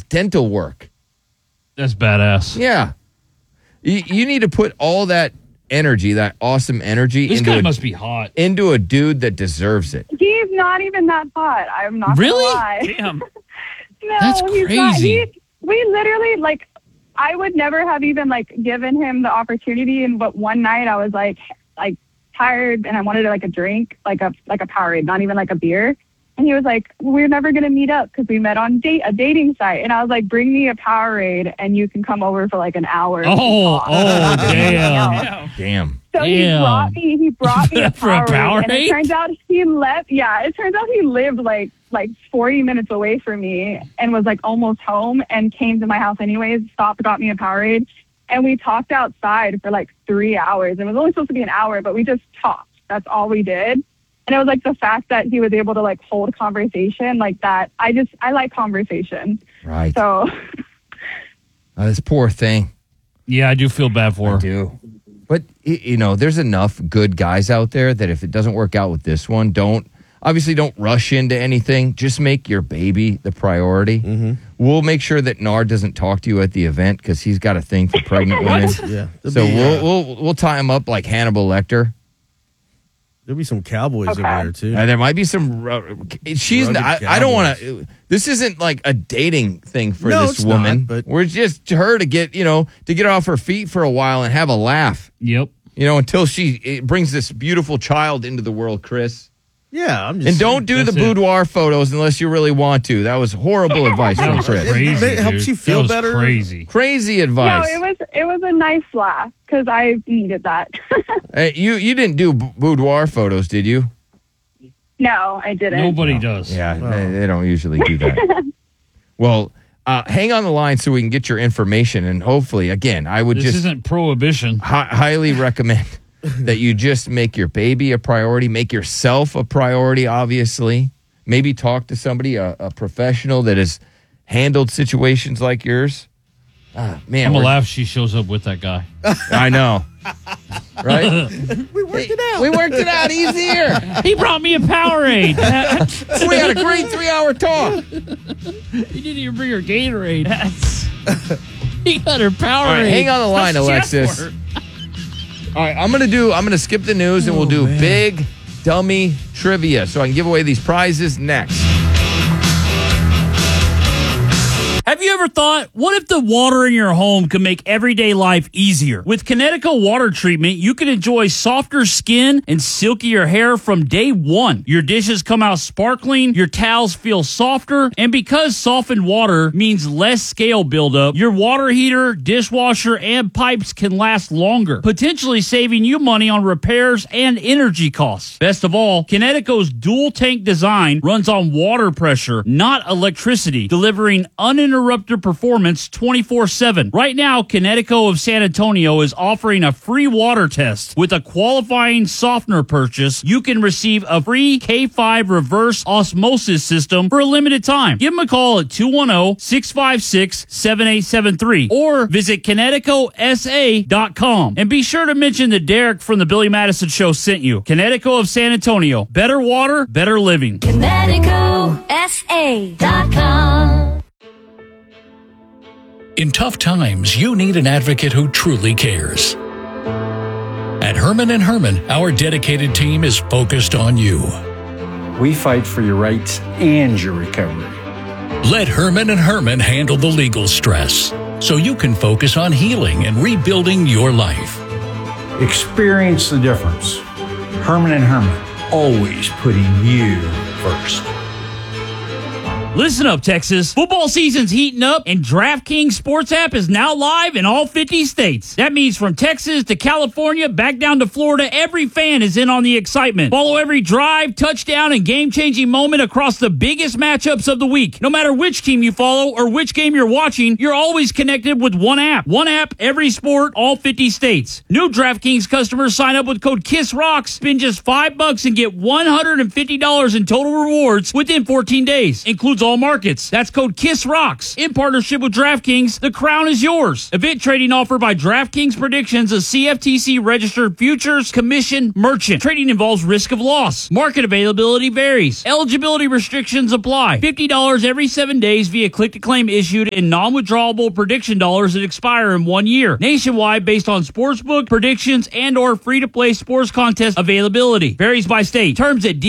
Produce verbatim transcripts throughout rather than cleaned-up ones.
dental work. That's badass. Yeah. You, you need to put all that energy, that awesome energy, This into guy a, must be hot. into a dude that deserves it. He's not even that hot. I'm not Really? gonna lie. Damn. No, That's he's not. crazy. He, we literally, like, I would never have even, like, given him the opportunity. And but one night I was, like, like tired and I wanted, like, a drink, like a like a Powerade, not even like a beer. And he was like, we're never going to meet up because we met on date a dating site. And I was like, bring me a Powerade and you can come over for like an hour. Oh, oh, damn. Damn. So he Damn. brought me, he brought me a For a Powerade. And Powerade? it turns out he left, yeah, it turns out he lived like, like forty minutes away from me and was like almost home and came to my house anyways, stopped, got me a Powerade. And we talked outside for like three hours. It was only supposed to be an hour, but we just talked. That's all we did. And it was like the fact that he was able to like hold conversation like that. I just, I like conversation. Right. So. Oh, this poor thing. Yeah, I do feel bad for her. I do. But, y- you know, there's enough good guys out there that if it doesn't work out with this one, don't, obviously don't rush into anything. Just make your baby the priority. Mm-hmm. We'll make sure that Nard doesn't talk to you at the event because he's got a thing for pregnant women. Yeah. So There'll be, we'll, uh, we'll, we'll tie him up like Hannibal Lecter. There'll be some cowboys Okay. over there, too. Uh, there might be some. Uh, she's. Rugged I, I don't want cowboys. to. This isn't like a dating thing for No, this it's woman. not, but- We're just her to get you know to get her off her feet for a while and have a laugh. Yep. You know until she it brings this beautiful child into the world, Chris. Yeah, I'm just And don't do the That's it. boudoir photos unless you really want to. That was horrible advice That from was Chris. crazy, It helps dude. you feel That was better. crazy. Crazy No, advice. it was, it was a nice laugh because I needed that. Hey, you you didn't do b- boudoir photos, did you? No, I didn't. Nobody does. Yeah, Oh. they, they don't usually do that. Well, uh, hang on the line so we can get your information, and hopefully, again, I would This just isn't prohibition. hi- highly recommend that you just make your baby a priority, make yourself a priority. Obviously, maybe talk to somebody, a, a professional that has handled situations like yours. Ah, man, I'm going to we're- laugh if she shows up with that guy. I know, right? We worked it out. We worked it out. He's here. He brought me a Powerade. We had a great three-hour talk. He didn't even bring her Gatorade. He got her Powerade. All right, hang on the line, That's just Alexis. for her. All right, I'm gonna do. I'm gonna skip the news and we'll do big dummy trivia so I can give away these prizes next. Have you ever thought, what if the water in your home could make everyday life easier? With Connecticut water treatment, you can enjoy softer skin and silkier hair from day one. Your dishes come out sparkling, your towels feel softer, and because softened water means less scale buildup, your water heater, dishwasher, and pipes can last longer, potentially saving you money on repairs and energy costs. Best of all, Connecticut's dual tank design runs on water pressure, not electricity, delivering uninterrupted performance twenty-four seven. Right now, Connecticut of San Antonio is offering a free water test. With a qualifying softener purchase, you can receive a free K five reverse osmosis system for a limited time. Give them a call at two one zero, six five six, seven eight seven three or visit Connecticut S A dot com. And be sure to mention that Derek from the Billy Madison Show sent you. Connecticut of San Antonio. Better water, better living. Connecticut S A dot com. In tough times, you need an advocate who truly cares. At Herman and Herman, our dedicated team is focused on you. We fight for your rights and your recovery. Let Herman and Herman handle the legal stress so you can focus on healing and rebuilding your life. Experience the difference. Herman and Herman, always putting you first. Listen up, Texas. Football season's heating up, and DraftKings Sports app is now live in all fifty states. That means from Texas to California, back down to Florida, every fan is in on the excitement. Follow every drive, touchdown, and game-changing moment across the biggest matchups of the week. No matter which team you follow or which game you're watching, you're always connected with one app. One app, every sport, all fifty states. New DraftKings customers sign up with code KISSROCKS, spend just five bucks and get one hundred fifty dollars in total rewards within fourteen days. Includes includes all markets. That's code KISSROCKS. In partnership with DraftKings, the crown is yours. Event trading offered by DraftKings Predictions, a C F T C registered futures commission merchant. Trading involves risk of loss. Market availability varies. Eligibility restrictions apply. fifty dollars every seven days via click-to-claim issued in non-withdrawable prediction dollars that expire in one year. Nationwide based on sportsbook, predictions, and or free-to-play sports contest availability. Varies by state. Terms at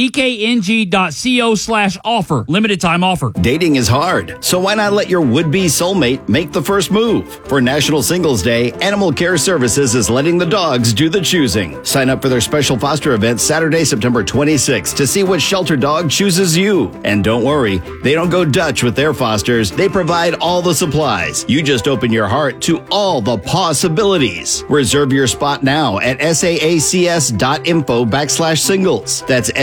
dkng.co slash offer. Limited time offer. Dating is hard, so why not let your would-be soulmate make the first move? For National Singles Day, Animal Care Services is letting the dogs do the choosing. Sign up for their special foster event Saturday, September twenty-sixth to see which shelter dog chooses you. And don't worry, they don't go Dutch with their fosters. They provide all the supplies. You just open your heart to all the possibilities. Reserve your spot now at saacs.info backslash singles. That's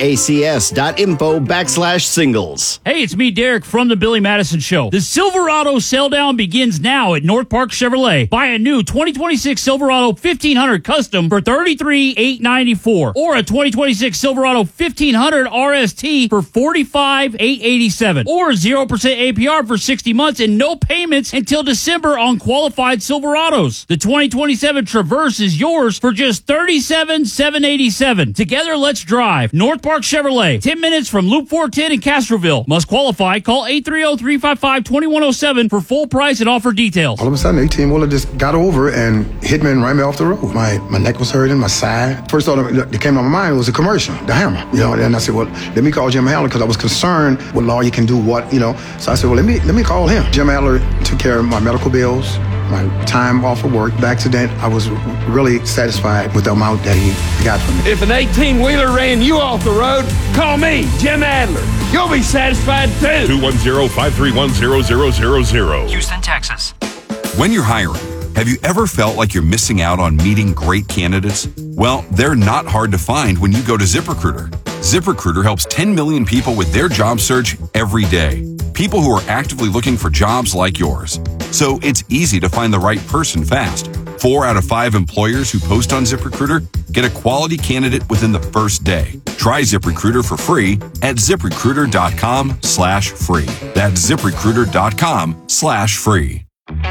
saacs.info backslash singles. Hey, it's me, Derek, from the Billy Madison Show. The Silverado sell down begins now at North Park Chevrolet. Buy a new twenty twenty-six Silverado fifteen hundred Custom for thirty-three thousand eight hundred ninety-four dollars or a twenty twenty-six Silverado fifteen hundred R S T for forty-five thousand eight hundred eighty-seven dollars or zero percent A P R for sixty months and no payments until December on qualified Silverados. The twenty twenty-seven Traverse is yours for just thirty-seven thousand seven hundred eighty-seven dollars. Together, let's drive. North Park Chevrolet, ten minutes from Loop four ten in Castroville. Must qualify. Call eight three zero, three five five, two one zero seven for full price and offer details. All of a sudden, eighteen-wheeler just got over and hit me and ran me off the road. My my neck was hurting, my side. First thought that came to my mind was a commercial, the Hammer. You know, and I said, well, let me call Jim Adler because I was concerned what lawyer can do what, you know. So I said, well, let me let me call him. Jim Adler took care of my medical bills, my time off of work. The accident, I was really satisfied with the amount that he got from me. If an eighteen-wheeler ran you off the road, call me, Jim Adler. You'll be satisfied too. two one zero, five three one, zero zero zero zero. Houston, Texas. When you're hiring, have you ever felt like you're missing out on meeting great candidates? Well, they're not hard to find when you go to ZipRecruiter. ZipRecruiter helps ten million people with their job search every day. People who are actively looking for jobs like yours. So it's easy to find the right person fast. Four out of five employers who post on ZipRecruiter get a quality candidate within the first day. Try ZipRecruiter for free at ZipRecruiter.com slash free. That's ZipRecruiter.com slash free.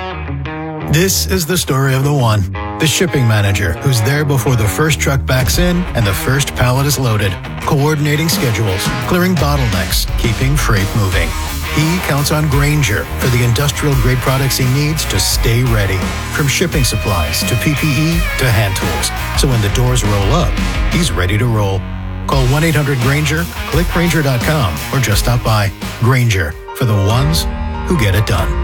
This is the story of the one, the shipping manager who's there before the first truck backs in and the first pallet is loaded, coordinating schedules, clearing bottlenecks, keeping freight moving. He counts on Grainger for the industrial-grade products he needs to stay ready, from shipping supplies to P P E to hand tools. So when the doors roll up, he's ready to roll. Call one eight hundred Grainger, click Grainger dot com, or just stop by. Grainger, for the ones who get it done.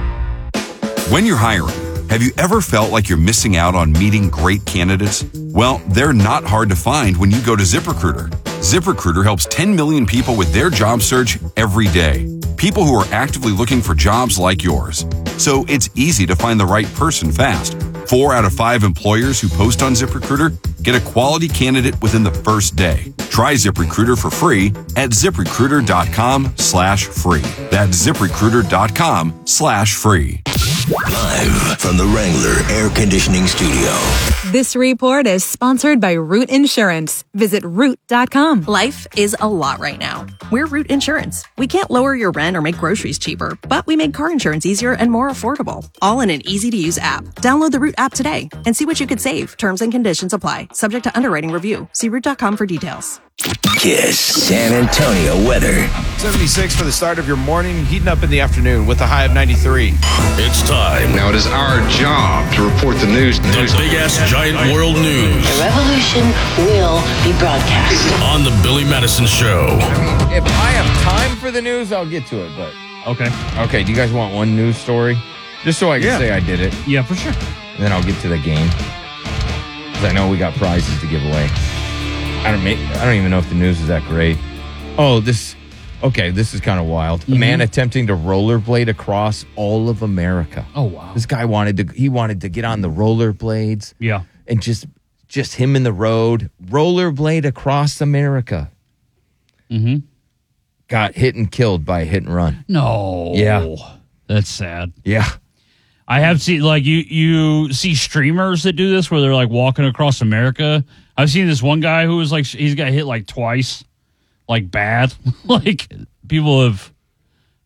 When you're hiring, have you ever felt like you're missing out on meeting great candidates? Well, they're not hard to find when you go to ZipRecruiter. ZipRecruiter helps ten million people with their job search every day. People who are actively looking for jobs like yours. So it's easy to find the right person fast. Four out of five employers who post on ZipRecruiter get a quality candidate within the first day. Try ZipRecruiter for free at ZipRecruiter.com slash free. That's ZipRecruiter.com slash free. Live from the Wrangler Air Conditioning Studio. This report is sponsored by Root Insurance. Visit root dot com. Life is a lot right now. We're Root Insurance. We can't lower your rent or make groceries cheaper, but we make car insurance easier and more affordable. All in an easy-to-use app. Download the Root app today and see what you could save. Terms and conditions apply. Subject to underwriting review. See root dot com for details. Kiss San Antonio weather. seventy-six for the start of your morning, heating up in the afternoon with a high of ninety-three. It's time. Now it is our job to report the news. The big ass giant world news. The revolution will be broadcast on the Billy Madison Show. If I have time for the news, I'll get to it, but okay. Okay, do you guys want one news story? Just so I can Yeah. say I did it. Yeah, for sure. And then I'll get to the game. Because I know we got prizes to give away. I don't make, I don't even know if the news is that great. Oh, this okay, this is kind of wild. Mm-hmm. A man attempting to rollerblade across all of America. Oh wow. This guy wanted to he wanted to get on the rollerblades. Yeah. And just just him in the road, rollerblade across America. Mm-hmm. Got hit and killed by a hit and run. No. Yeah. That's sad. Yeah. I have seen, like, you you see streamers that do this where they're, like, walking across America. I've seen this one guy who was, like, he's got hit, like, twice. Like, bad. Like, people have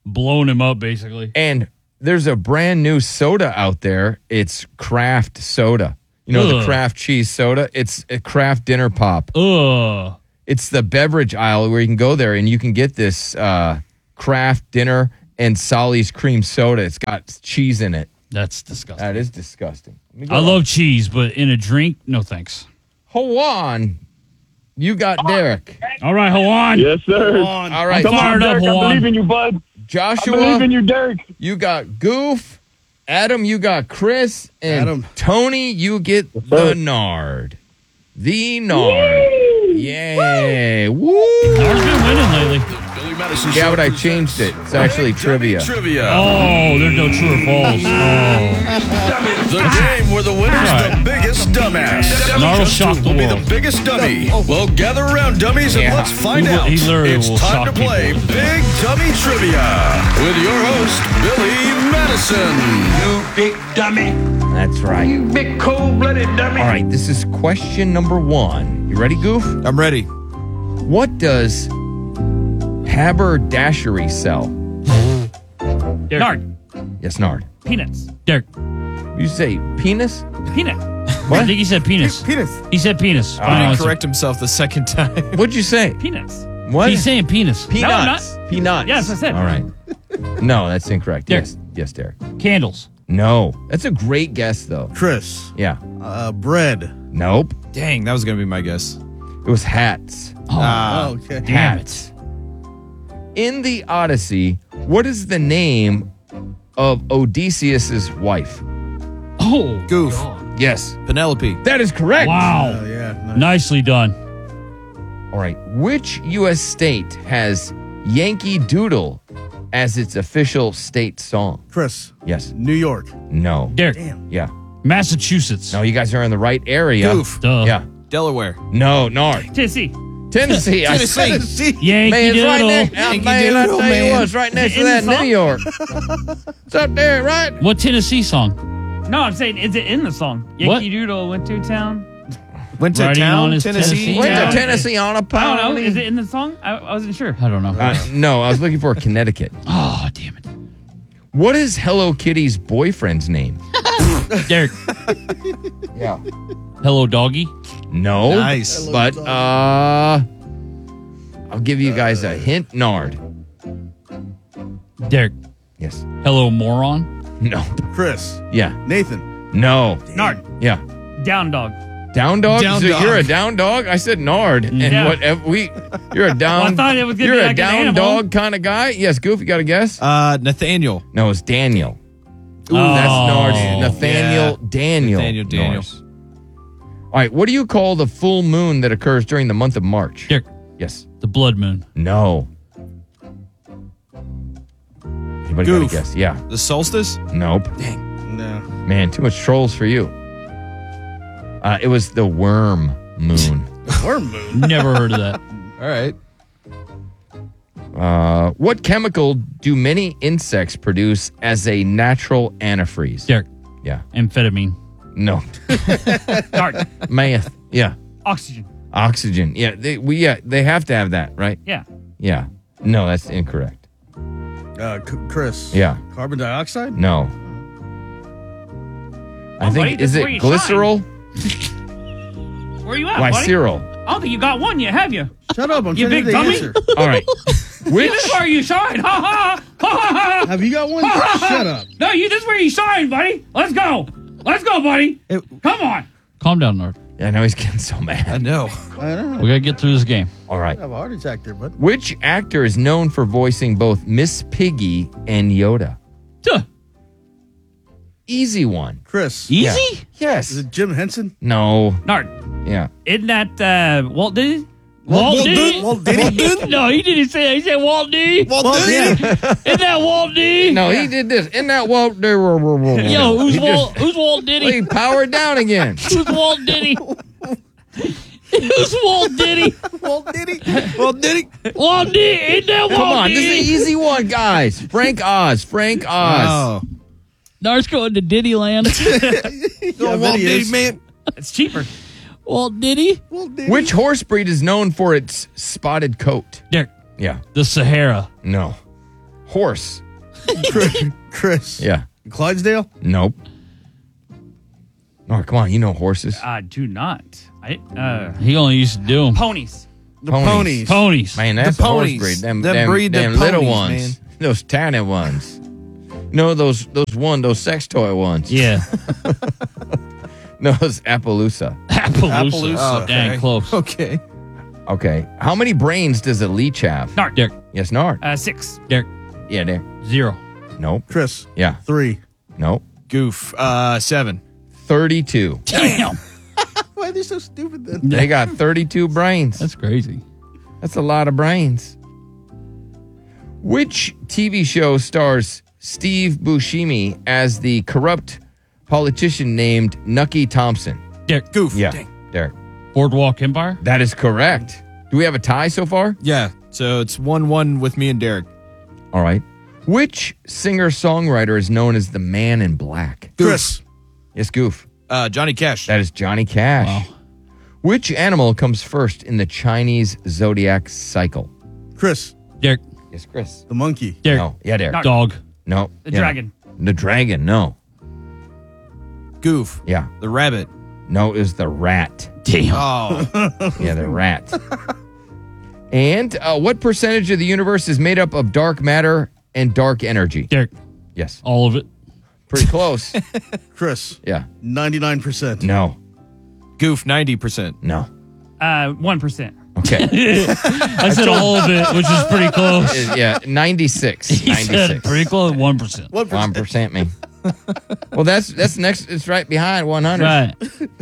Blowing him up, basically. And there's a brand new soda out there. It's Kraft soda. You know, Ugh. the Kraft cheese soda? It's a Kraft dinner pop. Ugh. It's the beverage aisle where you can go there and you can get this uh, Kraft dinner and Solly's cream soda. It's got cheese in it. That's disgusting. That is disgusting. Let me go I on. love cheese, but in a drink, no thanks. Hold on. You got Derek. All right, hold on. Yes, sir. All right. Come on, Fired up, Derek. I Juan. believe in you, bud. Joshua. I believe in you, Derek. You got Goof. Adam, you got Chris. And Adam. Tony, you get sir. the Nard. The Nard. Yay. Woo. Nard's been winning lately. Billy Madison Yeah, Show but I presents changed it. It's actually Dummy trivia. Trivia. Oh, there's no true or false. Oh. The game where the winner's Right. the biggest dumbass. Nard will Just shock who the will be world. the biggest dummy. Well, gather around, dummies, and Yeah. let's find He will- out. he literally It's will time shock to play Big Dummy Trivia with your host, Billy Madison. You big dummy. That's right. You big cold-blooded dummy. All right, this is question number one. You ready, Goof? I'm ready. What does haberdashery sell? Derek. Nard. Yes, Nard. Peanuts. Derek. You say penis? Peanut. What? I think he said penis. Penis. He said penis. All Final right. answer. Correct himself the second time. What'd you say? Peanuts. What? He's saying penis. Peanuts. No, not. Peanuts. Yes, I said. All right. No, that's incorrect. Derek. Yes. Yes, Derek. Candles. No. That's a great guess, though. Chris. Yeah. Uh, bread. Nope. Dang, that was going to be my guess. It was hats. Oh, Ah. Oh, okay. damn Hats. In the Odyssey, what is the name of Odysseus's wife? Oh. Goof. God. Yes. Penelope. That is correct. Wow. Oh, yeah. Nice. Nicely done. All right. Which U S state has Yankee Doodle as its official state song? Chris. Yes. New York. No. Derek. Damn. Yeah. Massachusetts. No, you guys are in the right area. Goof. Duh. Yeah. Delaware. No, Nard. Tennessee. Tennessee. I Tennessee. said- Yankee Man, it's right Doodle. next. Yankee man, I Doodle, tell you man. what, it's right next Is to it that in the New York. It's up there, right? What Tennessee song? No, I'm saying, is it in the song? Yankee What? Doodle went to town. Went to Riding on town, his Tennessee. Tennessee. Went Yeah. to Tennessee on a I don't pony. know. Is it in the song? I, I wasn't sure. I don't know. Uh, no, I was looking for Connecticut. Oh, damn it. What is Hello Kitty's boyfriend's name? Derek. Yeah. Hello, doggy. No. Nice. But uh I'll give you guys a hint. Nard. Derek. Yes. Hello, moron. No. Chris. Yeah. Nathan. No. Nard. Yeah. Down dog. Down dog? Down So dog. you're a down dog? I said Nard. And Yeah. what if we you're a down Well, I thought it was gonna You're be a like an down animal. dog kind of guy? Yes, Goof, you got a guess? Uh, Nathaniel. No, it's Daniel. Ooh, That's Nard. Oh. Nathaniel Yeah. Daniel. Nathaniel Daniel. Norris. All right, what do you call the full moon that occurs during the month of March? Derek. Yes. The blood moon. No. Anybody got a Goof. guess? Yeah. The solstice? Nope. No. Man, too much trolls for you. Uh, it was the worm moon. Worm moon. Never heard of that. All right. Uh, what chemical do many insects produce as a natural antifreeze? Derek. Yeah. Amphetamine. No. Nard. Meth. Yeah. Oxygen. Oxygen. Yeah. They, we, yeah. They have to have that, right? Yeah. Yeah. No, that's incorrect. Uh, C- Chris. Yeah. Carbon dioxide? No. I Oh, think, buddy, is this is where it you glycerol? Where you at, buddy? Glycerol. I don't think you got one yet, have you? Shut up. I'm You trying to big get the dummy. answer. All right. Which? This is where you shine. Ha ha ha ha ha. Have you got one? Ha, ha, ha. Shut up. No, you. This is where you shine, buddy. Let's go. Let's go, buddy. Come on. Calm down, Nard. Yeah, I know he's getting so mad. I know. I don't know. We got to get through this game. All right. I have a heart attack there, bud. Which actor is known for voicing both Miss Piggy and Yoda? Duh. Easy one. Chris. Easy? Yeah. Yes. Is it Jim Henson? No. Nard. Yeah. Isn't that uh, Walt Disney? Walt, Walt Disney? Disney? Walt Disney? No, he didn't say that. He said Walt D. Walt Disney? Isn't that Walt D? No, he did this. In that Walt. Yo, Yo, who's Walt? Who's Walt Diddy? He powered down again. Who's Walt Diddy? Who's Walt Diddy? Walt Diddy? Walt Diddy? Walt Diddy? Ain't that Walt Come on, Diddy? this is an easy one, guys. Frank Oz. Frank Oz. Oh. Nard's going to Diddyland. Yeah, Walt he Diddy, is. man. It's cheaper. Walt Diddy? Walt Diddy. Which horse breed is known for its spotted coat? Derek. Yeah. The Sahara. No. Horse. Chris. Yeah. Clydesdale? Nope. No, come on. You know horses. I do not. I uh, He only used to do them. ponies. The ponies. Ponies. Man, that's The a horse ponies. breed. Them, Them them, breed the them little ponies, ones. Those tiny ones. No, those those one, those sex toy ones. Yeah. No, it's Appaloosa. Appaloosa. Appaloosa. Oh, dang, Okay. close. Okay. Okay. How many brains does a leech have? Nard. Derek. Yes, Nard. Uh, six. Derek. Yeah, there. Zero. Nope. Chris. Yeah. Three. Nope. Goof. Uh, seven. thirty-two. Damn. Why are they so stupid then? They got thirty-two brains. That's crazy. That's a lot of brains. Which T V show stars Steve Buscemi as the corrupt politician named Nucky Thompson? Derek. Goof. Yeah. Dang. Derek. Boardwalk Empire? That is correct. Do we have a tie so far? Yeah. So it's one one with me and Derek. All right. Which singer-songwriter is known as the Man in Black? Chris. Yes, Goof. Uh, Johnny Cash. That is Johnny Cash. Wow. Which animal comes first in the Chinese zodiac cycle? Chris. Derek. Yes, Chris. The monkey. Derek. No. Yeah, Derek. Nard. Dog. No. The Yeah. dragon. The dragon. No. Goof. Yeah. The rabbit. No, it was the rat. Damn. Oh. Yeah, the rat. And uh, what percentage of the universe is made up of dark matter and dark energy? Derek. Yes. All of it. Pretty close. Chris. Yeah. ninety-nine percent. No. Goof. ninety percent. No. Uh, one percent. Okay. I said all of it, which is pretty close. Uh, yeah, ninety-six. He said ninety-six. pretty close. One percent. One One percent. percent me. Well, that's that's next. It's right behind one hundred. Right.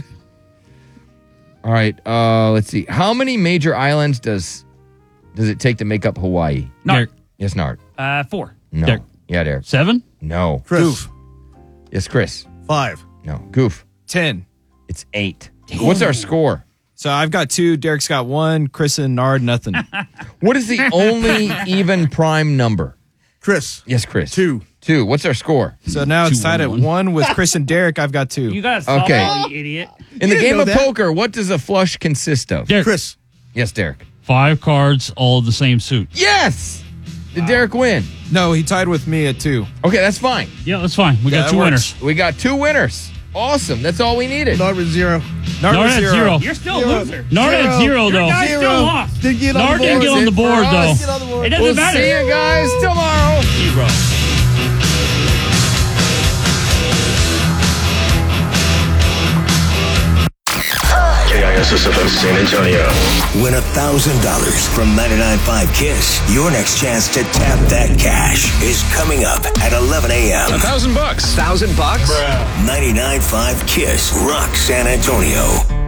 All right. Uh, let's see. How many major islands does does it take to make up Hawaii? Nard. Yes, Nard. Uh, four. No. Derek. Yeah, Derek. Seven? No. Chris. Goof. Yes, Chris. Five. No. Goof. Ten. It's eight. What's our score? So I've got two. Derek's got one. Chris and Nard, nothing. What is the only even prime number? Chris. Yes, Chris. Two. Two. What's our score? So now it's Two, tied at one, one with Chris and Derek. I've got two. You got a softball, Okay. you idiot. In the didn't game know of that. poker, what does a flush consist of? Derek. Chris. Yes, Derek. Five cards, all of the same suit. Yes! Did Derek win? No, he tied with me at two. Okay, that's fine. Yeah, that's fine. We Yeah, got that two works. winners. We got two winners. Awesome. That's all we needed. Nard with zero. Nard Nard was at zero. zero. You're still a Zero. loser. Nard at zero, Your though. guy Zero. still lost. Didn't get on Nard the didn't board. get on the For board, though. us. Get on the board. It doesn't We'll matter. see you guys tomorrow. Zero. K I S S F M San Antonio. Win one thousand dollars from ninety-nine point five KISS. Your next chance to tap that cash is coming up at eleven a.m. A thousand bucks. Thousand bucks? ninety-nine point five KISS. Rock San Antonio.